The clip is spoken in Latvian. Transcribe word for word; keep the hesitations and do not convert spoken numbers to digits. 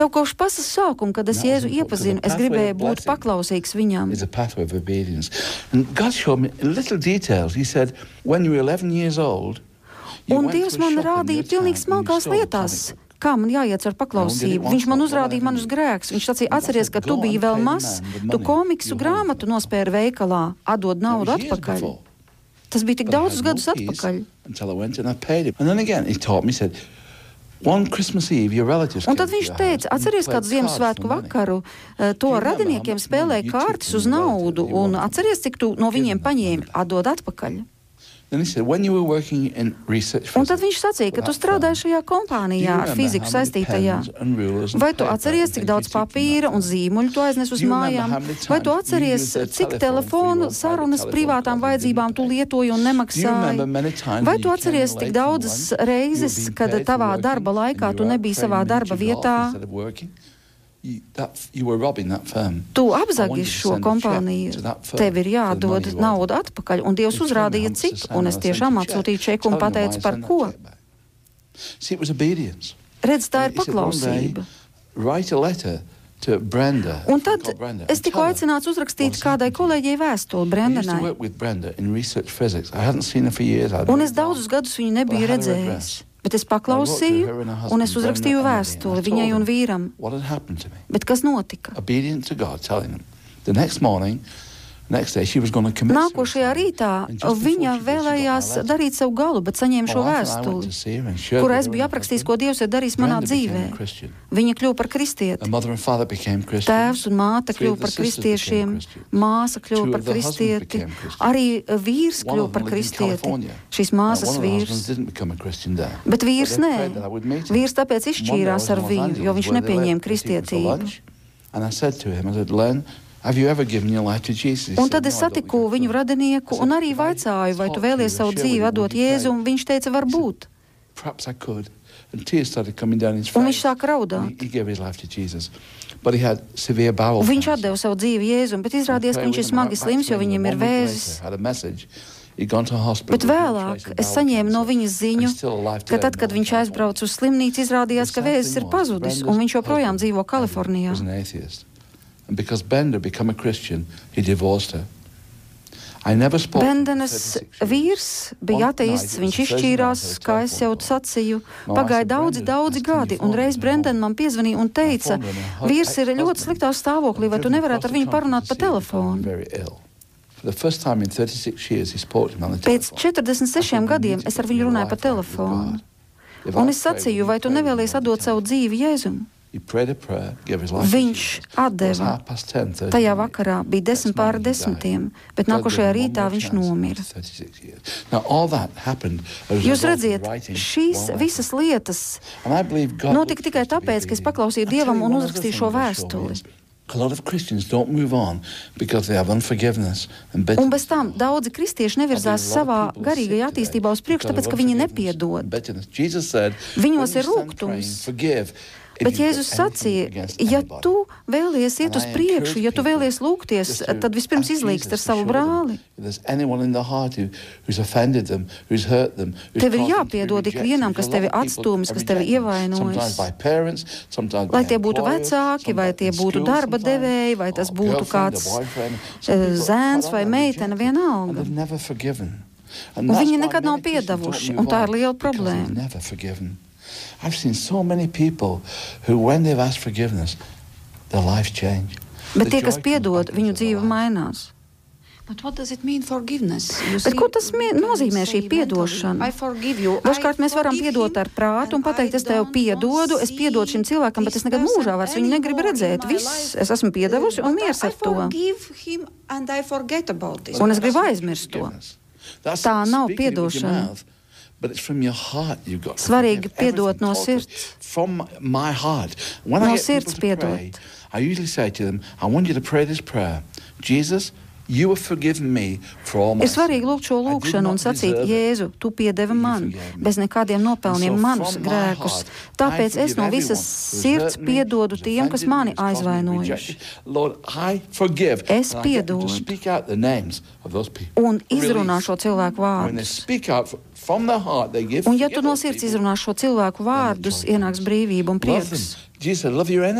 Jau kopš pašas sākuma, kad es Jēzu iepazinu, es gribēju būt paklausīgs viņam. It's a pathway of obedience. And God showed me little details. He said, when you were eleven years old, you Un went Dievs to a man shop in rādīja your pilnīgi town and you smalkās stole a lietās, comic book. kā man jāiet ar paklausību. Viņš man uzrādīja manus grēkus. Viņš sacīja, atceries, ka tu biji vēl mazs, tu komiksu grāmatu nospēri veikalā, atdod naudu atpakaļ. Tas bija tik daudzus gadus atpakaļ. Until I went and I paid him. And then again he taught me, he said, one Christmas Eve, your relatives Un tad viņš teica, atceries kādu Ziemassvētku vakaru, to ar radiniekiem spēlēja kārtas uz naudu, un atceries, cik tu no viņiem paņēmi, atdod atpakaļ. Said, un tad viņš sacīja, ka tu strādāji šajā kompānijā ar fiziku saistītajā. Vai tu atceries, cik daudz papīra un zīmuļu tu aiznes uz mājām? Vai tu atceries, cik telefonu sarunas privātām vajadzībām tu lietoji un nemaksāji? Vai tu atceries, cik daudzas reizes, kad tavā darba laikā tu nebija savā darba vietā? You, that, you were robbing that firm. Tu apzagi šo kompāniju, tev ir jādod naudu atpakaļ, un Dievs uzrādīja cik, un es tiešām atsūtīju čeku un pateicu par ko. Redz, tā ir paklausība. Un tad es tiku aicināts uzrakstīt kādai kolēģei vēstuli, Brendanai. Un es daudzus gadus viņu nebiju redzējis. Bet es paklausīju, un es uzrakstīju vēstuli viņai un vīram. Bet kas notika? Nākošajā rītā viņa vēlējās darīt savu galu, bet saņēma šo vēstuli, kurā es biju aprakstījis, ko Dievs ir darījis manā dzīvē. Viņa kļuva par kristieti. Tēvs un māte kļuva par kristiešiem, māsa kļuva par kristieti, arī vīrs kļuva par kristieti, šīs māsas vīrs. Bet vīrs nē. Vīrs tāpēc izšķīrās ar viņu, jo viņš nepieņēma kristietību. Un tad es satiku viņu radinieku un arī vaicāju, vai tu vēlies savu dzīvi atdot Jēzu, un viņš teica, varbūt. Un viņš sāka raudāt. Viņš atdeva savu dzīvi Jēzum, bet izrādījās, ka viņš ir smagi slims, jo viņam ir vēzis. Bet vēlāk es saņēmu no viņas ziņu, ka tad, kad viņš aizbrauca uz slimnīcu, izrādījās, ka vēzis ir pazudis, un viņš joprojām dzīvo Kalifornijā. And because Bender became a Christian, he divorced her. Bendenas vīrs bija ateists, viņš izšķīrās, kā es jau sacīju, pagāja daudzi, daudzi gadi, un reiz Brendan man piezvanīja un teica, vīrs ir ļoti sliktā stāvoklī, vai tu nevarētu ar viņu parunāt pa telefonu? Pēc četrdesmit sešiem gadiem es ar viņu runāju pa telefonu, un es sacīju, vai tu nevēlies atdot savu dzīvi Jēzum? Viņš atdeva. Tajā vakarā bija desmit pāri desmitiem, bet nākošajā rītā viņš nomira. Jūs redziet, šīs visas lietas notika tikai tāpēc, ka es paklausīju Dievam un uzrakstīju šo vēstuli. Un bez tam daudzi kristieši nevirzās savā garīgajā attīstībā uz priekšu, tāpēc, ka viņi nepiedod. Viņos ir rūgtums. Bet Jēzus sacīja, ja tu vēlies iet uz priekšu, ja tu vēlies lūgties, tad vispirms izlīgst ar savu brāli. Tev ir jāpiedod ikvienam, kas tevi atstūmis, kas tevi ievainojis. Lai tie būtu vecāki, vai tie būtu darba devēji, vai tas būtu kāds zēns vai meitene, vienalga. Un viņi nekad nav piedevuši, un tā ir liela problēma. I've seen so many people who, when they've asked forgiveness, their lives change. Bet tie, kas piedod, viņu dzīve mainās. But what does it mean forgiveness? Bet ko tas nozīmē šī piedošana? Dažkārt mēs varam piedot ar prātu un pateikt, es tev piedodu, es piedodu šim cilvēkam, bet es nekad mūžā vairs viņu negribu redzēt. Viss, es esmu piedevusi un miers ar to. Un es gribu aizmirst to. Tā nav piedošana. Svarīgi piedot no sirds. No sirds piedot. I usually say to them, I want you to pray this prayer. Jesus, You have forgiven me for all my Ir svarīgi lūgt šo lūgšanu un sacīt, Jēzu, tu piedevi man bez nekādiem nopelniem manus grēkus, tāpēc es no visas sirds piedodu tiem, kas mani aizvainojuši. Es piedodu un izrunā šo cilvēku vārdus. Un ja tu no sirds izrunā šo cilvēku vārdus, ienāks brīvība un prieks.